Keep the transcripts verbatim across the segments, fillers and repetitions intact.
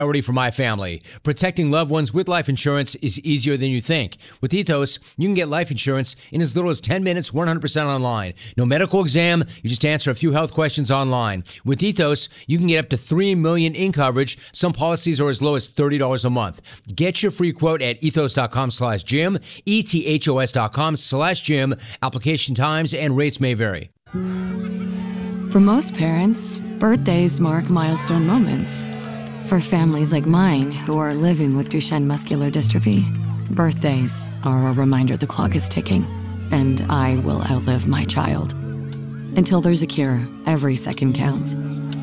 Priority for my family. Protecting loved ones with life insurance is easier than you think. With Ethos, you can get life insurance in as little as ten minutes, one hundred percent online. No medical exam, you just answer a few health questions online. With Ethos, you can get up to three million dollars in coverage. Some policies are as low as thirty dollars a month. Get your free quote at ethos.com slash Jim, E-T-H-O-S dot com slash Jim. Application times and rates may vary. For most parents, birthdays mark milestone moments. For families like mine who are living with Duchenne muscular dystrophy, birthdays are a reminder the clock is ticking, and I will outlive my child. Until there's a cure, every second counts.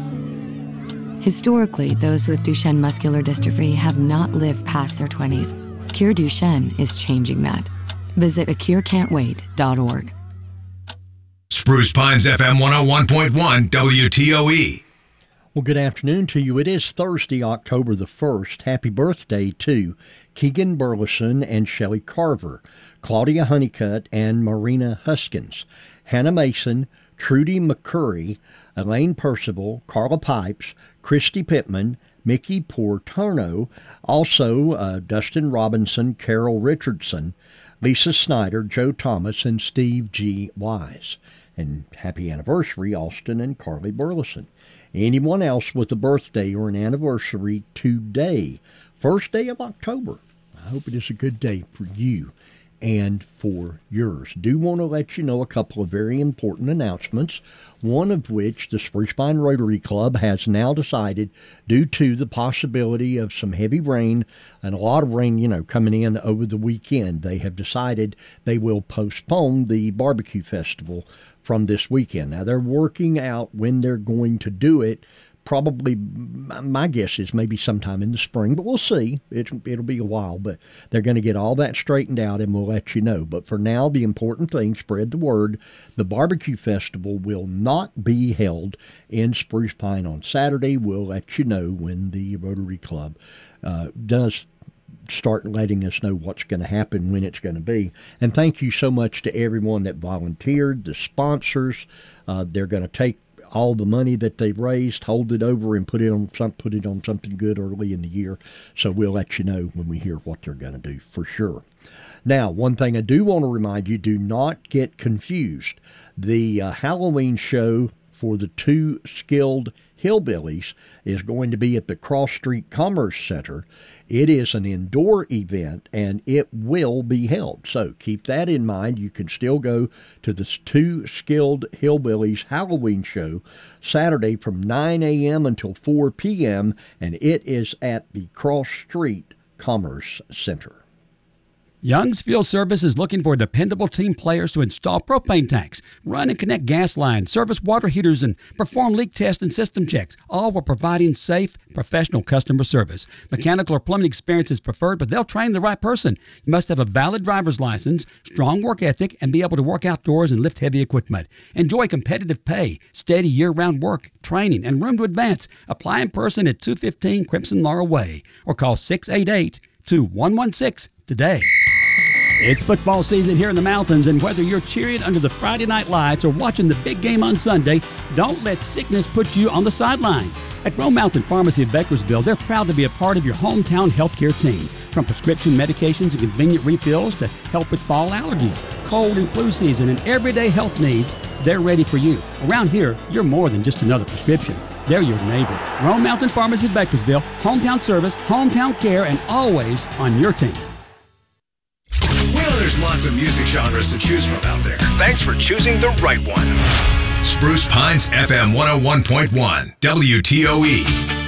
Historically, those with Duchenne muscular dystrophy have not lived past their twenties. Cure Duchenne is changing that. Visit a cure can't wait dot org. Spruce Pines F M one oh one point one W T O E. Well, good afternoon to you. It is Thursday, October the first. Happy birthday to Keegan Burleson and Shelley Carver, Claudia Honeycutt and Marina Huskins, Hannah Mason, Trudy McCurry, Elaine Percival, Carla Pipes, Christy Pittman, Mickey Portorno, also uh, Dustin Robinson, Carol Richardson, Lisa Snyder, Joe Thomas, and Steve G. Wise. And happy anniversary, Austin and Carly Burleson. Anyone else with a birthday or an anniversary today, first day of October, I hope it is a good day for you and for yours. Do want to let you know a couple of very important announcements, one of which the Spruce Pine Rotary Club has now decided, due to the possibility of some heavy rain and a lot of rain, you know, coming in over the weekend, they have decided they will postpone the barbecue festival from this weekend. Now, they're working out when they're going to do it. Probably, my guess is maybe sometime in the spring, but we'll see. It, it'll be a while, but they're going to get all that straightened out, and we'll let you know. But for now, the important thing, spread the word, the barbecue festival will not be held in Spruce Pine on Saturday. We'll let you know when the Rotary Club uh, does start letting us know what's going to happen, when it's going to be. And thank you so much to everyone that volunteered, the sponsors. Uh, they're going to take all the money that they've raised, hold it over, and put it on some, put it on something good early in the year. So we'll let you know when we hear what they're going to do for sure. Now, one thing I do want to remind you, do not get confused. The uh, Halloween show for the two skilled hillbillies is going to be at the Cross Street Commerce Center. It is an indoor event, and it will be held. So keep that in mind. You can still go to the Two Skilled Hillbillies Halloween show Saturday from nine a.m. until four p.m., and it is at the Cross Street Commerce Center. Young's Fuel Service is looking for dependable team players to install propane tanks, run and connect gas lines, service water heaters, and perform leak tests and system checks, all while providing safe, professional customer service. Mechanical or plumbing experience is preferred, but they'll train the right person. You must have a valid driver's license, strong work ethic, and be able to work outdoors and lift heavy equipment. Enjoy competitive pay, steady year-round work, training, and room to advance. Apply in person at two fifteen Crimson Laurel Way or call six eight eight, two one one six today. It's football season here in the mountains, and whether you're cheering under the Friday night lights or watching the big game on Sunday, don't let sickness put you on the sideline. At Rome Mountain Pharmacy of Bakersville, they're proud to be a part of your hometown healthcare team. From prescription medications and convenient refills to help with fall allergies, cold and flu season, and everyday health needs, they're ready for you. Around here, you're more than just another prescription. They're your neighbor. Rome Mountain Pharmacy of Bakersville, hometown service, hometown care, and always on your team. Well, there's lots of music genres to choose from out there. Thanks for choosing the right one. Spruce Pines F M one oh one point one W T O E.